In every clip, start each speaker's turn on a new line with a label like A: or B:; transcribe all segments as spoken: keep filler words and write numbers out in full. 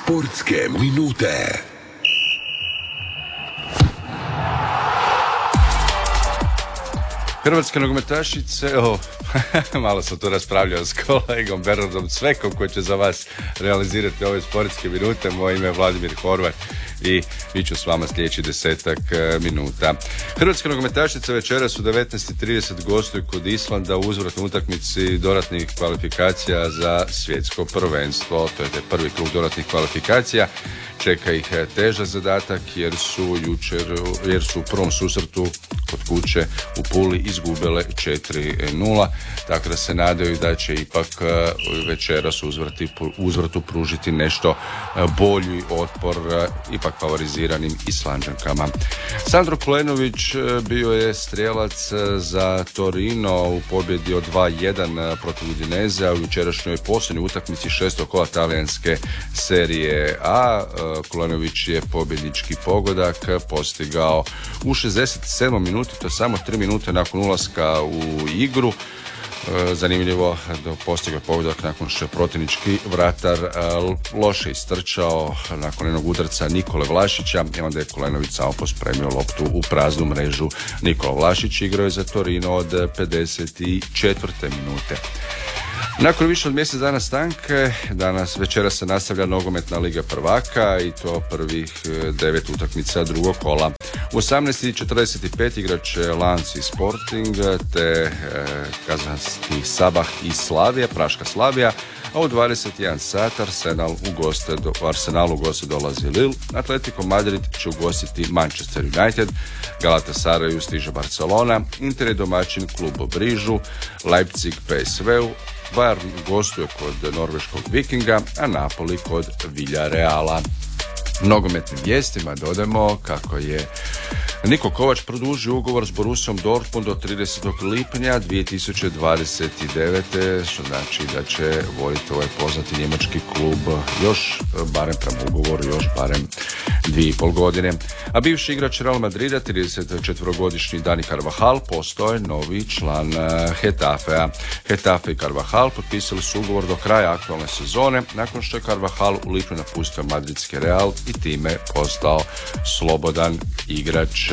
A: Sportske minute.
B: Hrvatske nogometašice, oh, malo sam tu raspravljao s kolegom Bernardom Cvekom koji će za vas realizirati ove sportske minute. Moje ime je Vladimir Horvat i bit ću s vama sljedeći desetak minuta. Hrvatske nogometašice večeras u devetnaest i trideset gostuju kod Islanda u uzvratnoj utakmici dodatnih kvalifikacija za svjetsko prvenstvo. To je taj prvi krug dodatnih kvalifikacija. Čeka ih težak zadatak jer su jučer, jer su u prvom susretu kod kuće u Puli izgubile četiri nula, tako da se nadaju da će ipak večeras uzvrati, uzvratu pružiti nešto bolji otpor ipak favoriziranim Islanđankama. Sandro Kulenović bio je strijelac za Torino u pobjedi od dva jedan protiv Udineze u jučerašnjoj posljednjoj utakmici šestog kola talijanske serije A. Kulenović je pobjednički pogodak postigao u šezdeset sedmoj minuti, to samo tri minute nakon ulaska u igru. Zanimljivo da postigao pogodak nakon što je protivnički vratar loše istrčao nakon jednog udarca Nikole Vlašića i onda je Kulenović samo pospremio loptu u praznu mrežu. Nikola Vlašić igrao je za Torino od pedeset četvrte minute. Nakon više od mjesec dana stanke, danas večera se nastavlja nogometna liga prvaka i to prvih devet utakmica drugog kola. U osamnaest i četrdeset pet igrat će Lanci Sporting te e, kazanski Sabah i Slavija, Praška Slavija, a u dvadeset jedan sat Arsenal u goste, do, u Arsenalu u goste dolazi Lille, Atletico Madrid će ugostiti Manchester United, Galatasaraju stiže Barcelona, Inter je domaćin klubu Brižu, Leipzig P S V-u, Bayern gostuje kod norveškog Vikinga, a Napoli kod Villareala. Nogometnim vijestima dodamo kako je Niko Kovač produžio ugovor s Borussiom Dortmund do tridesetog lipnja dvije tisuće dvadeset devete, što znači da će voditi ovaj poznati njemački klub još, barem prema ugovoru, još barem dvije i pol godine. A bivši igrač Real Madrida, tridesetčetverogodišnji Dani Carvajal, postao je novi član Getafea. Getafe i Carvajal potpisali su ugovor do kraja aktualne sezone, nakon što je Carvajal u lipnju napustio madridski Real i time postao slobodan igrač.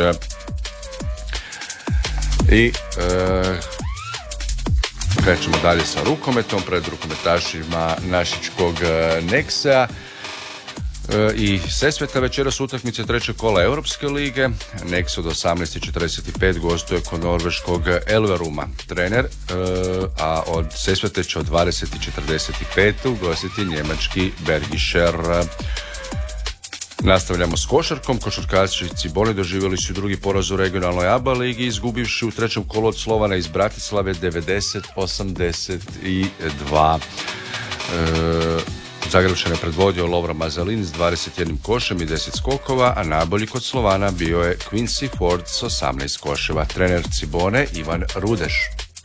B: I e, krećemo dalje sa rukometom pred rukometašima Našičkog Nexa e, i Sesveta. Večeras utakmice trećeg kola Europske lige. Nex od osamnaest i četrdeset pet gostuje kod norveškog Elveruma. Trener, e, a od Sesvete će od dvadeset i četrdeset pet ugostiti njemački Bergischer. Nastavljamo s košarkom. Košarkaši Cibone doživjeli su drugi poraz u regionalnoj A B A ligi, izgubivši u trećem kolu od Slovana iz Bratislave devedeset osamdeset dva. E, Zagrebčane predvodio Lovro Mazalin s dvadeset jedan košem i deset skokova, a najbolji kod Slovana bio je Quincy Ford s osamnaest koševa. Trener Cibone Ivan Rudeš.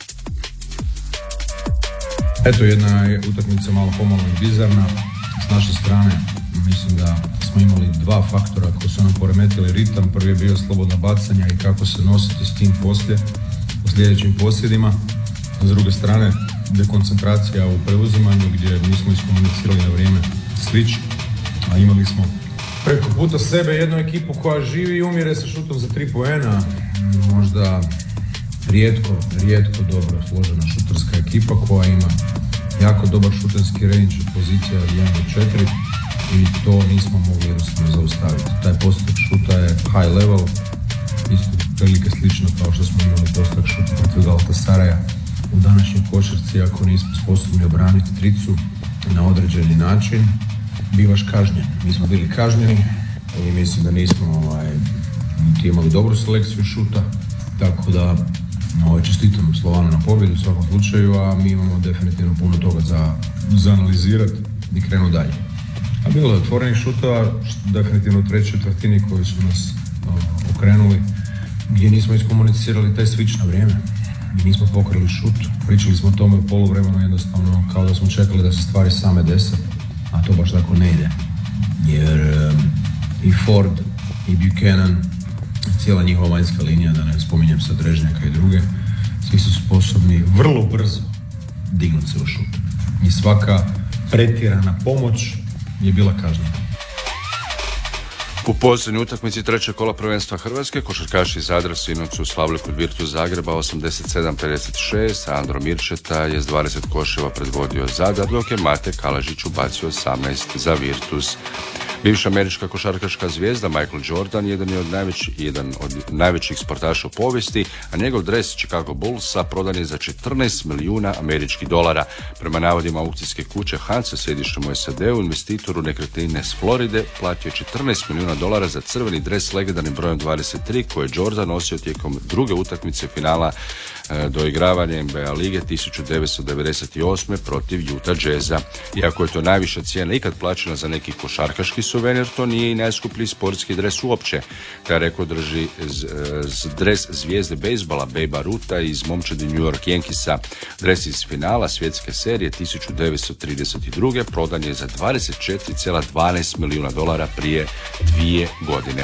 C: Eto, jedna je utakmica malo pomalo i bizarna s naše strane. Mislim da smo imali dva faktora koji su nam poremetili ritam. Prvi je bio slobodna bacanja i kako se nositi s tim poslije, u sljedećim posljedima. S druge strane, dekoncentracija u preuzimanju gdje nismo iskomunicirali na vrijeme switch, a imali smo preko puta sebe jednu ekipu koja živi i umire sa šutom za tri poena. Možda rijetko, rijetko dobro složena šuterska ekipa koja ima jako dobar šuterski range od pozicija jedan do četiri. I to nismo mogli jednostavno zaustaviti. Taj postotak šuta je high level, isto velike slično kao što smo imali postotak šuta protiv Galatasaraja u današnjoj košarci. Ako nismo sposobni obraniti tricu na određeni način, bivaš kažnjen. Mi smo bili kažnjeni i mislim da nismo ovaj, niti imali dobru selekciju šuta, tako da ovaj, čestitam Slovanu na pobjedu u svakom slučaju, a mi imamo definitivno puno toga za, za analizirati i krenu dalje. A bilo je otvorenih šutova, definitivno u trećoj četvrtini koji su nas o, okrenuli, gdje nismo iskomunicirali taj switch na vrijeme. Mi nismo pokrili šut, pričali smo o tome u poluvremenu jednostavno kao da smo čekali da se stvari same dese, a to baš tako ne ide. Jer um, i Ford i Buchanan, cijela njihova vanjska linija, da ne spominjem sad Drežnjaka i druge, svi su sposobni vrlo brzo dignuti se u šut. I svaka pretjerana pomoć je bila kažnjena.
B: U posljednjoj utakmici trećeg kola prvenstva Hrvatske košarkaši Zadra sinoć su slavili kod Virtus Zagreba osamdeset sedam pedeset šest, a Andro Mirčeta je s dvadeset koševa predvodio Zadar, dok je Mate Kalažić ubacio osamnaest za Virtus. Bivša američka košarkaška zvijezda Michael Jordan jedan je od, najveć, jedan od najvećih sportaša u povijesti, a njegov dres Chicago Bullsa prodan je za četrnaest milijuna američkih dolara. Prema navodima aukcijske kuće Hansa sjedištem u S A D-u, investitoru nekretnine s Floride platio je četrnaest milijuna dolara za crveni dres s legendarnim brojem dvadeset tri koje je Jordan nosio tijekom druge utakmice finala e, doigravanja N B A lige tisuću devetsto devedeset osme protiv Utah Jazza. Iako je to najviša cijena ikad plaćena za neki košarkaški suvenir, to nije i najskuplji sportski dres uopće. Taj rekord drži z, z, dres zvijezde bejsbola Babe Rutha iz momčadi New York Yankeesa. Dres iz finala svjetske serije tisuću devetsto trideset druge prodan je za dvadeset četiri zarez dvanaest milijuna dolara prije dvije godine.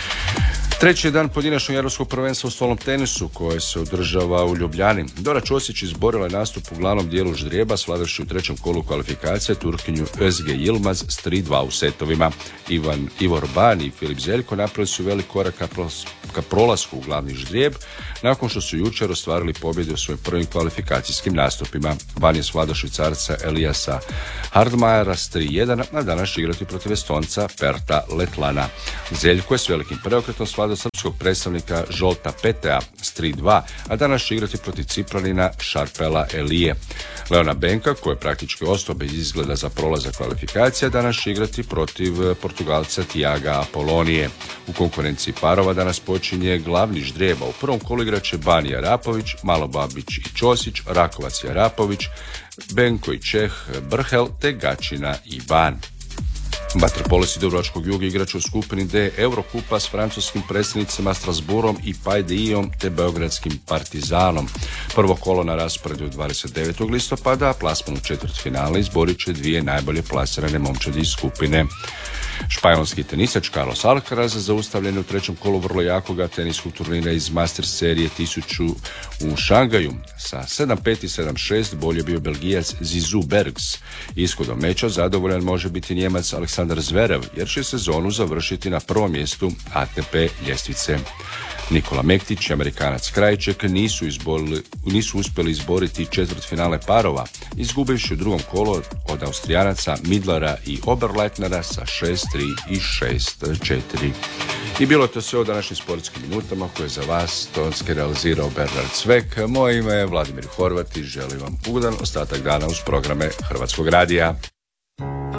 B: Treći je dan pojedinačnog europskog prvenstva u stolnom tenisu koje se održava u Ljubljani. Dora Ćosić izborila je nastup u glavnom dijelu ždrijeba slavivši u trećem kolu kvalifikacije Turkinju Özge Yilmaz s tri dva u setovima. Ivan Ivor Ban i Filip Zeljko napravili su velik korak ka, pros, ka prolasku u glavni ždrijeb nakon što su jučer ostvarili pobjede u svojim prvim kvalifikacijskim nastupima. Ban je svladao Švicarca Eliasa Hardmajera s tri jedan, a danas će igrati protiv Estonca Perta Letlana. Zeljko je s velikim preokretom svladao srpskog predstavnika Žolta Petea s tri dva, a danas će igrati protiv Cipranina Šarpela Elije. Leona Benka, koji je praktički ostao bez izgleda za prolazak kvalifikacija, danas će igrati protiv Portugalca Tiaga Apolonije. U konkurenciji parova danas počinje glavni ždrijeba. U prvom kolu igraće Bani Arapović, Malobabić i Ćosić, Rakovac i Arapović, Benko i Čeh, Brhel te Gačina i Ban. Vaterpolisti Dubrovačkog juga igrač u skupini D Eurokupa s francuskim predstavnicima Strasbourom i Pajdijom te beogradskim Partizanom. Prvo kolo na rasporedu dvadeset devetog listopada, a plasman u četvrtfinale izborit će dvije najbolje plasirane momčadi iz skupine. Španjolski tenisač Carlos Alcaraz zaustavljen u trećem kolu vrlo jakoga teniskog turnira iz Masters serije tisuću u Šangaju. Sa sedam pet i sedam šest bolje bio Belgijac Zizou Bergs. Ishodom meča zadovoljan može biti Njemac Aleksandar Zverev, jer će sezonu završiti na prvom mjestu A T P ljestvice. Nikola Mektić i Amerikanac Krajček nisu, izborili, nisu uspjeli izboriti četvrtfinale parova, izgubivši u drugom kolu od Austrijanaca Midlara i Oberleitnera sa šest tri i šest četiri. I bilo je to sve o današnjim sportskim minutama koje je za vas tonski realizirao Bernard Cvek. Moje ime je Vladimir Horvat i želim vam ugodan ostatak dana uz programe Hrvatskog radija.